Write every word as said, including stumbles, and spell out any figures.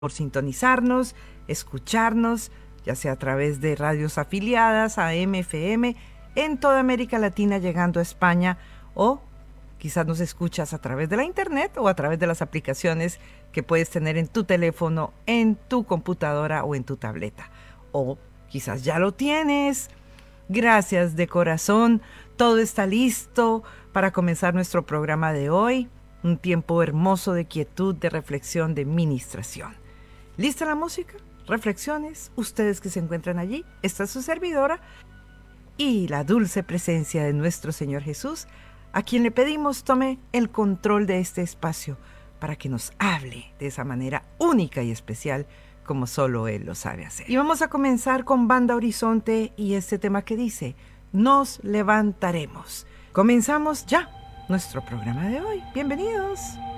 por sintonizarnos, escucharnos, ya sea a través de radios afiliadas, A M, F M, en toda América Latina, llegando a España, o quizás nos escuchas a través de la internet o a través de las aplicaciones que puedes tener en tu teléfono, en tu computadora o en tu tableta. O quizás ya lo tienes. Gracias de corazón. Todo está listo para comenzar nuestro programa de hoy. Un tiempo hermoso de quietud, de reflexión, de ministración. ¿Lista la música? Reflexiones, ustedes que se encuentran allí. Esta es su servidora y la dulce presencia de nuestro Señor Jesús, a quien le pedimos tome el control de este espacio para que nos hable de esa manera única y especial como solo Él lo sabe hacer. Y vamos a comenzar con Banda Horizonte y este tema que dice, nos levantaremos. Comenzamos ya nuestro programa de hoy. Bienvenidos.